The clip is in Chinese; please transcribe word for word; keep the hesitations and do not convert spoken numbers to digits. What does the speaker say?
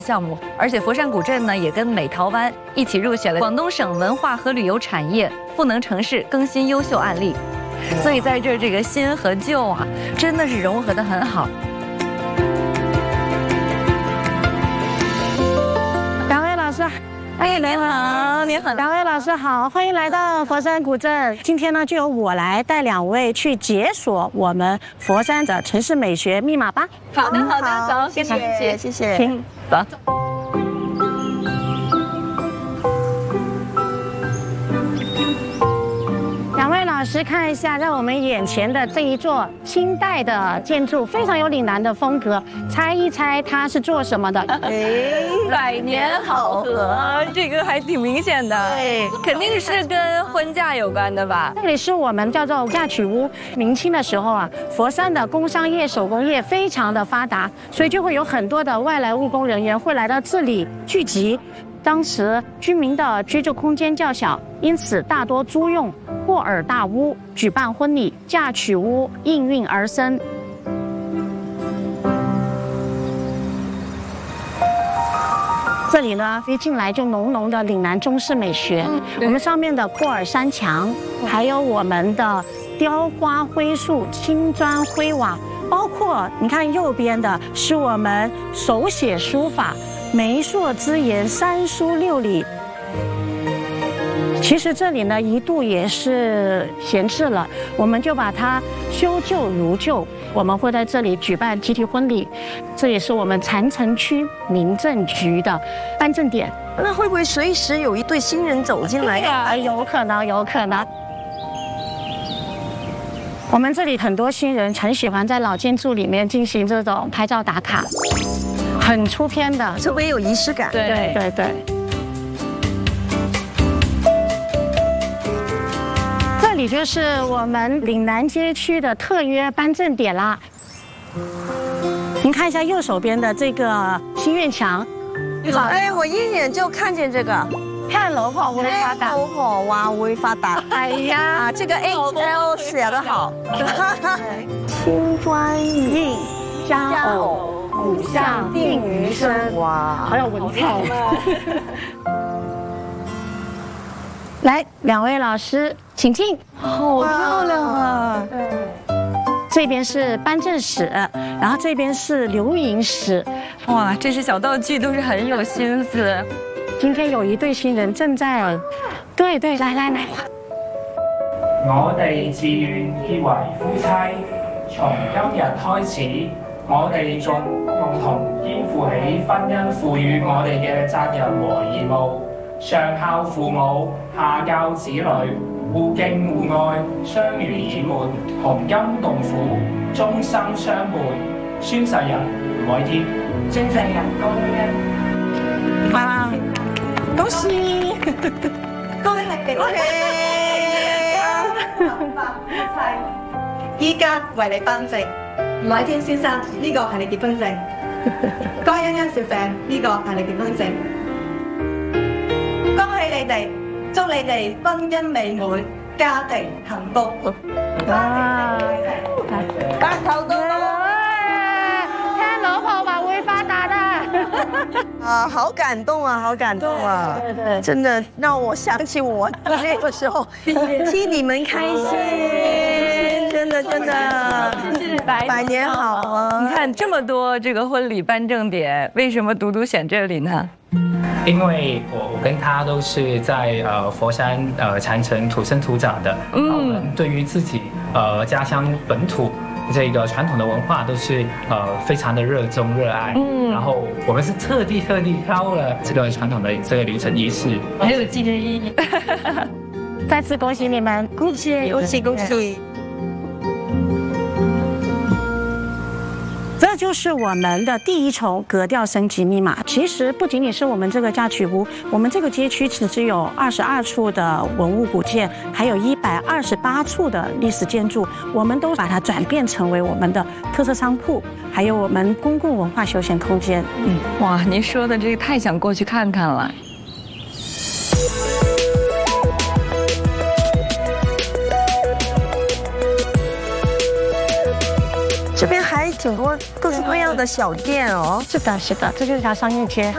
项目，而且佛山古镇呢也跟美陶湾一起入选了广东省文化和旅游产业赋能城市更新优秀案例。所以在这儿这个新和旧啊，真的是融合得很好。 两位老师。 哎，你好，你好， 两位老师好，欢迎来到佛山古镇。今天呢，就由我来带两位去解锁我们佛山的城市美学密码吧。 好的，好的，走， 谢谢，谢谢， 请走。 两位老师看一下，在我们眼前的这一座清代的建筑，非常有岭南的风格。猜一猜它是做什么的？ 哎，百年好合，这个还挺明显的。对，肯定是跟婚嫁有关的吧？ 这里是我们叫做嫁娶屋。明清的时候啊，佛山的工商业、手工业非常的发达，所以就会有很多的外来务工人员会来到这里聚集。 当时居民的居住空间较小，因此大多租用霍尔大屋举办婚礼，嫁娶屋应运而生。这里呢，一进来就浓浓的岭南中式美学。我们上面的霍尔山墙，还有我们的雕花灰树、青砖灰瓦，包括你看右边的是我们手写书法。 媒妁之言，三书六礼。其实这里呢，一度也是闲置了，我们就把它修旧如旧。我们会在这里举办集体婚礼，这也是我们禅城区民政局的颁证点。 那会不会随时有一对新人走进来？ 啊，有可能，有可能。我们这里很多新人很喜欢在老建筑里面进行这种拍照打卡。 很出片的， 特别有仪式感。 对对对。这里就是我们岭南街区的特约颁证点啦。您看一下右手边的这个新院墙， 好，哎，我一眼就看见这个。 看樓婆會發達， 老婆話會發達。 係啊， 啊，這個 H L 寫得好。青磚印佳偶。 古像定餘生，哇，好有文采。来，两位老师，请进。 好漂亮啊！ 对，这边是颁证室，然后这边是留影室。 哇，这些小道具都是很有心思。 今天有一对新人正在，对对，来来来。 我哋自願結為夫妻，從今日開始。 我哋盡共同肩負起婚姻賦予我哋嘅責任和義務，上孝父母，下教子女，互敬互愛，相濡以沫，同甘共苦，終生相伴。宣誓人吳偉天，宣誓人高欣。 哇！恭喜！恭喜你哋！恭喜！合法夫妻，依家為你頒證。 吳偉天先生，呢個係你結婚證；江欣欣小姐，呢個係你結婚證。恭喜你哋，祝你哋婚姻美滿，家庭幸福。 哇！ 白頭到老。 聽老婆話會發達啊！ 啊，好感動啊，好感動啊！ 對對， 真的讓我想起我那個時候，替你們開心，真的真的。 百百年好啊！ 你看这么多这个婚礼颁证点，为什么独独选这里呢？ 因为我我跟他都是在呃佛山呃禅城土生土长的，嗯，我们对于自己呃家乡本土这个传统的文化都是呃非常的热衷热爱，嗯，然后我们是特地特地挑了这个传统的这个流程仪式， 很有纪念意义。 再次恭喜你们， 恭喜恭喜恭喜！ 这就是我们的第一重格调升级密码。其实不仅仅是我们这个嫁娶屋，我们这个街区只只有二十二处的文物古建，还有一百二十八处的历史建筑，我们都把它转变成为我们的特色商铺，还有我们公共文化休闲空间。 嗯，哇，您说的这个太想过去看看了。 这边还挺多各式各样的小店哦。 是的，是的，这就是条商业街。